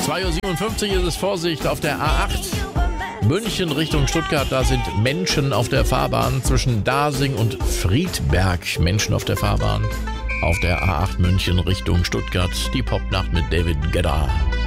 2:57 Uhr ist es. Vorsicht auf der A8. München Richtung Stuttgart, da sind Menschen auf der Fahrbahn zwischen Dasing und Friedberg. Menschen auf der Fahrbahn auf der A8 München Richtung Stuttgart. Die Popnacht mit David Guetta.